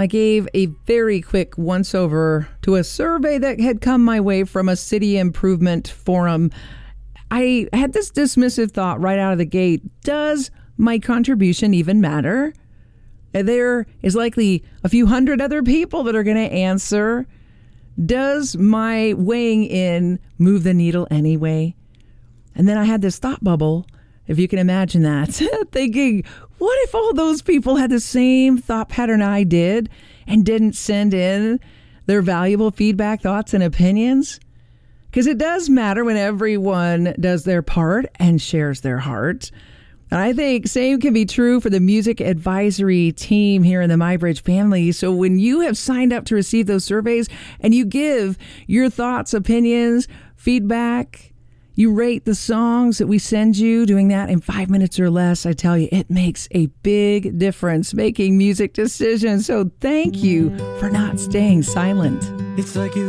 I gave a very quick once-over to a survey that had come my way from a city improvement forum. I had this dismissive thought right out of the gate. Does my contribution even matter? There is likely a few hundred other people that are going to answer. Does my weighing in move the needle anyway? And then I had this thought bubble, if you can imagine that, thinking, what if all those people had the same thought pattern I did and didn't send in their valuable feedback, thoughts, and opinions? Because it does matter when everyone does their part and shares their heart. And I think same can be true for the music advisory team here in the MyBridge family. So when you have signed up to receive those surveys and you give your thoughts, opinions, feedback, you rate the songs that we send you, doing that in 5 minutes or less, I tell you, it makes a big difference making music decisions. So thank you for not staying silent. It's like you